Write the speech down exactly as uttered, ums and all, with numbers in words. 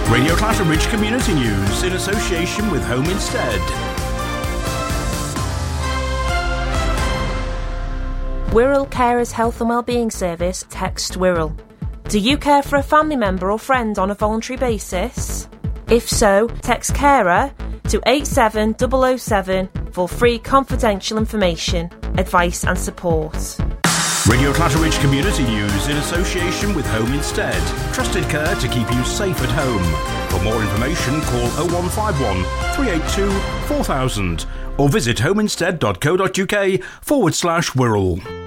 Radio Clatterbridge Community News in association with Home Instead. Wirral Carers Health and Wellbeing Service text Wirral. Do you care for a family member or friend on a voluntary basis? If so, text carer to eight seven zero zero seven for free confidential information, advice and support. Radio Clatterbridge Community News in association with Home Instead. Trusted care to keep you safe at home. For more information, call oh one five one, three eight two, four thousand or visit homeinstead.co.uk forward slash Wirral.